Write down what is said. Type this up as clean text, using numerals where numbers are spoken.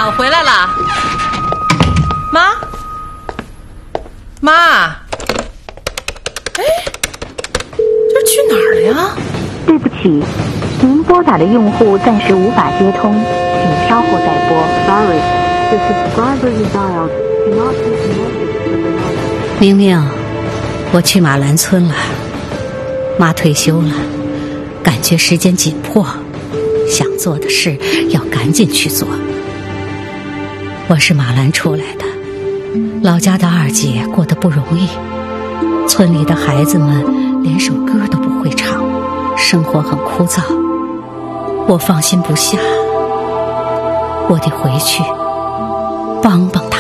我回来了。妈，妈，哎，这去哪儿了呀？ 对不起，您拨打的用户暂时无法接通，请稍后再拨。Sorry, the subscriber you dialed cannot be connected. 明明，我去马兰村了，妈退休了，感觉时间紧迫，想做的事要赶紧去做。我是马兰出来的，老家的二姐过得不容易，村里的孩子们连首歌都不会唱，生活很枯燥，我放心不下，我得回去帮帮他。